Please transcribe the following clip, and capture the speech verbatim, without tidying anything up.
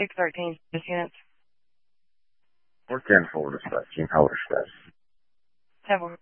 six thirteen, this units. We're ten full dispatch. You can hold dispatch. ten four.